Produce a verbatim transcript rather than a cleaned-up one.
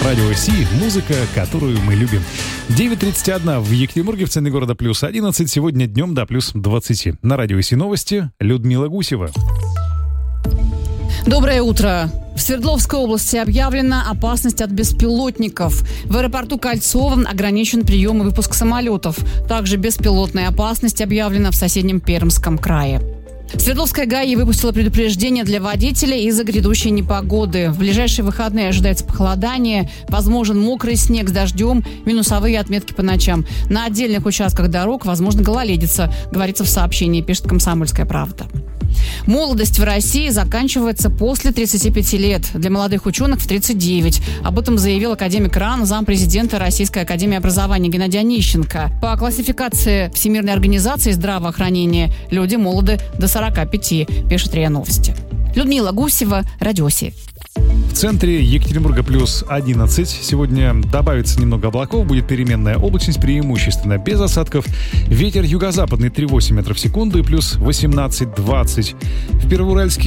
Радио Си, музыка, которую мы любим. девять тридцать один в Екатеринбурге, в центре города плюс одиннадцать. Сегодня днем до плюс двадцать. На Радио Си новости. Людмила Гусева. Доброе утро. В Свердловской области объявлена опасность от беспилотников. В аэропорту Кольцово ограничен прием и выпуск самолетов. Также беспилотная опасность объявлена в соседнем Пермском крае. Свердловская ГАИ выпустила предупреждение для водителей из-за грядущей непогоды. В ближайшие выходные ожидается похолодание, возможен мокрый снег с дождем, минусовые отметки по ночам. На отдельных участках дорог возможно гололедица, говорится в сообщении, пишет «Комсомольская правда». Молодость в России заканчивается после тридцати пяти лет. Для молодых ученых в тридцать девять. Об этом заявил академик РАН, зампрезидента Российской академии образования Геннадий Онищенко. По классификации Всемирной организации здравоохранения люди молоды до сорока пяти, пишет РИА Новости. Людмила Гусева, Радио Си. В центре Екатеринбурга плюс одиннадцать. Сегодня добавится немного облаков, будет переменная облачность, преимущественно без осадков. Ветер юго-западный три целых восемь десятых метров в секунду и плюс восемнадцать двадцать. В Первоуральске